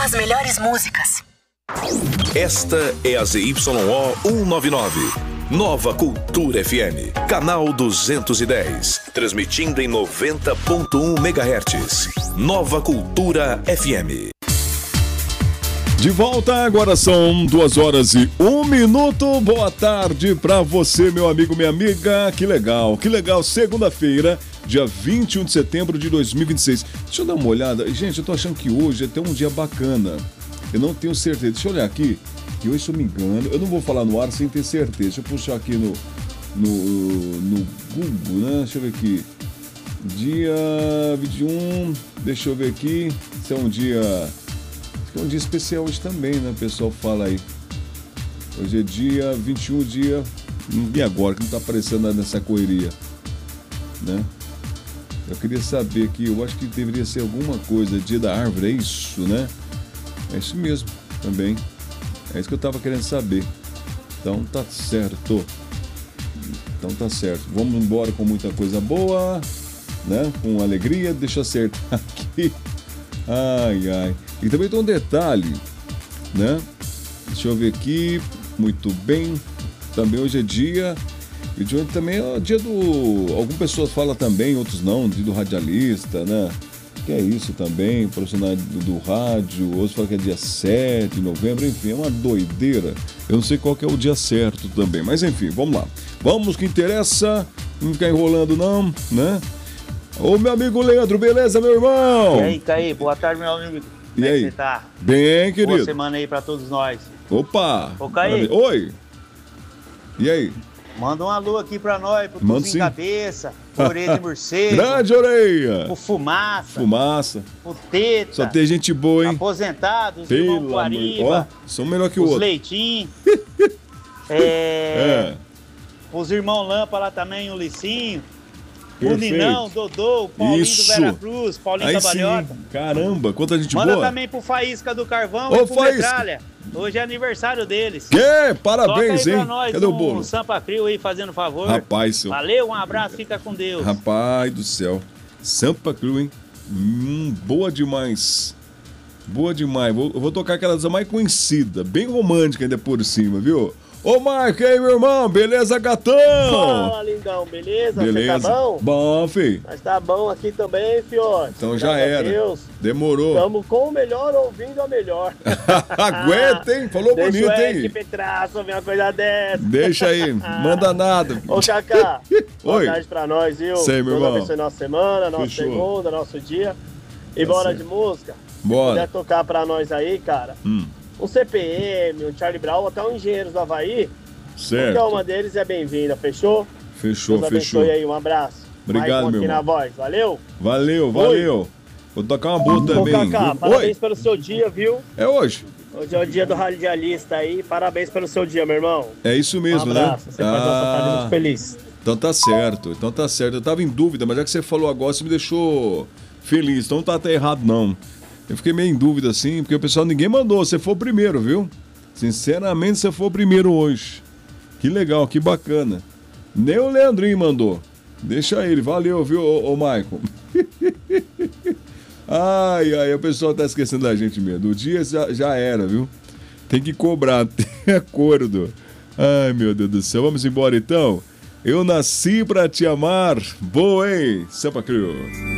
as melhores músicas. Esta é a ZYO 199. Nova Cultura FM, canal 210, transmitindo em 90.1 MHz. Nova Cultura FM. De volta, agora são 2h01. Boa tarde pra você, meu amigo, minha amiga. Que legal, segunda-feira, dia 21 de setembro de 2026. Deixa eu dar uma olhada. Gente, eu tô achando que hoje é até um dia bacana. Eu não tenho certeza. Deixa eu olhar aqui. E hoje, se eu me engano, eu não vou falar no ar sem ter certeza. Deixa eu puxar aqui no Google, né? Deixa eu ver aqui. Dia 21, deixa eu ver aqui. Se é um dia especial hoje também, né? O pessoal fala aí. Hoje é dia 21, dia... E agora, que não tá aparecendo nessa correria, né? Eu queria saber aqui, eu acho que deveria ser alguma coisa, dia da árvore, é isso, né? É isso mesmo, também. É isso que eu tava querendo saber. Então tá certo. Vamos embora com muita coisa boa, né? Com alegria, deixa eu acertar aqui. Ai. E também tem um detalhe, né? Deixa eu ver aqui. Muito bem. Também hoje é dia. E de hoje também é o dia do... Algumas pessoas falam também, outros não, dia do radialista, né? Que é isso também, profissional do rádio. Outros falam que é dia 7 de novembro, enfim, é uma doideira. Eu não sei qual que é o dia certo também, mas enfim, vamos lá. Vamos, que interessa, não ficar enrolando não, né? Ô, meu amigo Leandro, beleza, meu irmão? E aí, Caí, boa tarde, meu amigo. Como é que você tá? Bem, querido. Boa semana aí pra todos nós. Opa! Ô, Caí. Oi! E aí? Manda um alô aqui pra nós, pro Manda Tuzinho Cabeça, Orelha de Morcego. Grande Orelha! O Fumaça. O Teta. Só tem gente boa, hein? Aposentados, irmão Guariba. São melhor que o outro. outro. Os Leitinhos. Os irmãos Lampa lá também, o Licinho. Perfeito. O Ninão, Dodô, o Paulinho do Vera Cruz, Paulinho da Balhota. Caramba, quanta gente Manda boa. Manda também pro Faísca do Carvão e pro Metralha. Hoje é aniversário deles. Parabéns, hein? Nós, cadê o bolo? Sampa Crio aí fazendo favor. Rapaz, seu... Valeu, um abraço, fica com Deus. Rapaz do céu. Sampa Crio, hein? Boa demais. Eu vou tocar aquelas mais conhecidas, bem romântica ainda por cima, viu? Ô, Marco, aí, meu irmão, beleza, gatão? Fala, lindão, beleza? Você tá bom? Bom, filho. Mas tá bom aqui também, fiote. Então já era. Deus. Demorou. Estamos com o melhor ouvindo a melhor. Aguenta, hein? Falou Deixa bonito, hein? Deixa o Petraço ouvir uma coisa dessa. Deixa aí, manda nada. Ô, Cacá, boa Oi. tarde pra nós, viu? Sei, meu irmão. Abençoe nossa semana, nossa Fechou. segunda, nosso dia. E bora de música? Bora. Se puder tocar pra nós aí, cara. Um CPM, um Charlie Brown, até um Engenheiros do Havaí. Certo. Qualquer uma deles é bem-vinda, fechou? Fechou. Deus abençoe aí, um abraço. Obrigado, meu irmão. na voz, valeu? Valeu. Vou tocar uma boa também. Ô, Cacá, parabéns pelo seu dia, viu? É hoje. Hoje é o dia do radialista aí, parabéns pelo seu dia, meu irmão. É isso mesmo, um abraço, né? Você faz nossa tarde muito feliz. Então tá certo. Eu tava em dúvida, mas já que você falou agora, você me deixou feliz. Então não tá até errado, não. Eu fiquei meio em dúvida, assim, porque o pessoal, ninguém mandou. Você foi o primeiro, viu? Sinceramente, você foi o primeiro hoje. Que legal, que bacana. Nem o Leandrinho mandou. Deixa ele, valeu, viu, ô Maicon? Ai, o pessoal tá esquecendo da gente mesmo. O dia já era, viu? Tem que cobrar, tem acordo. Ai, meu Deus do céu. Vamos embora, então? Eu nasci pra te amar. Boa, hein? Sampa Crio.